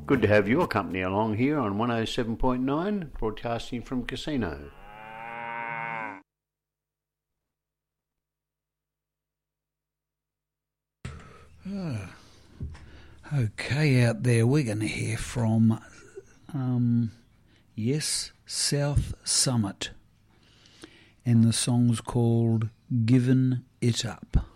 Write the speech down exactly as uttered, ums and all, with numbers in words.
Good to have your company along here on one oh seven point nine, broadcasting from Casino. Oh. Okay, out there, we're going to hear from, um, yes, South Summit. And the song's called Given It Up.